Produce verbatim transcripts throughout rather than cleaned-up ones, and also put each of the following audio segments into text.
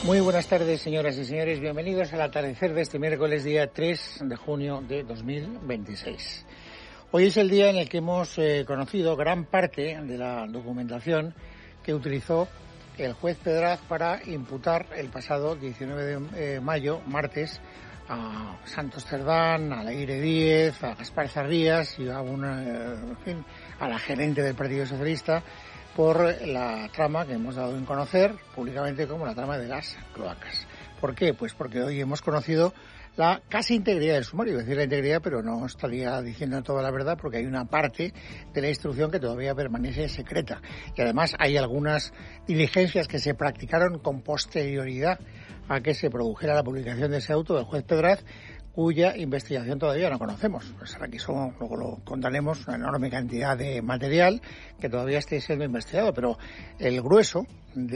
Muy buenas tardes, señoras y señores. Bienvenidos al atardecer de este miércoles, día tres de junio de dos mil veintiséis. Hoy es el día en el que hemos eh, conocido gran parte de la documentación que utilizó el juez Pedraz para imputar el pasado diecinueve de mayo, martes, a Santos Cerdán, a Leire Díez, a Gaspar Zarrías y a, una, en fin, a la gerente del Partido Socialista por la trama que hemos dado en conocer públicamente como la trama de las cloacas. ¿Por qué? Pues porque hoy hemos conocido la casi integridad del sumario. Iba a decir la integridad, pero no estaría diciendo toda la verdad porque hay una parte de la instrucción que todavía permanece secreta. Y además hay algunas diligencias que se practicaron con posterioridad a que se produjera la publicación de ese auto del juez Pedraz, cuya investigación todavía no conocemos. Pues aquí somos, luego lo contaremos, una enorme cantidad de material que todavía esté siendo investigado, pero el grueso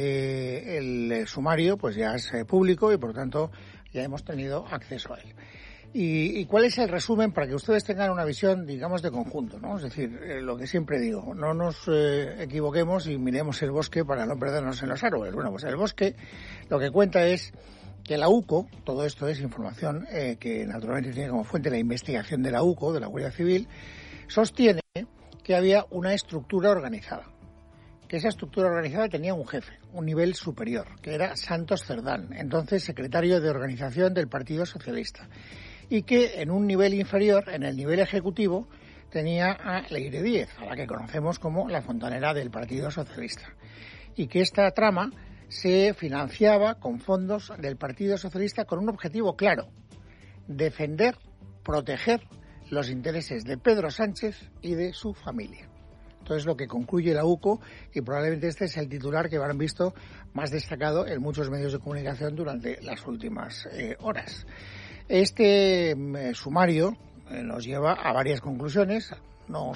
del sumario pues ya es público y por tanto ya hemos tenido acceso a él. ¿Y, y cuál es el resumen para que ustedes tengan una visión, digamos, de conjunto, ¿no? Es decir, eh, lo que siempre digo, no nos eh, equivoquemos y miremos el bosque para no perdernos en los árboles. Bueno, pues el bosque lo que cuenta es que la U C O, todo esto es información eh, que naturalmente tiene como fuente la investigación de la U C O, de la Guardia Civil, sostiene que había una estructura organizada, que esa estructura organizada tenía un jefe, un nivel superior, que era Santos Cerdán, entonces secretario de Organización del Partido Socialista, y que en un nivel inferior, en el nivel ejecutivo, tenía a Leire Díez, a la que conocemos como la fontanera del Partido Socialista, y que esta trama se financiaba con fondos del Partido Socialista con un objetivo claro: defender, proteger los intereses de Pedro Sánchez y de su familia. Entonces, lo que concluye la U C O, y probablemente este es el titular que habrán visto más destacado en muchos medios de comunicación durante las últimas eh, horas. Este eh, sumario eh, nos lleva a varias conclusiones. No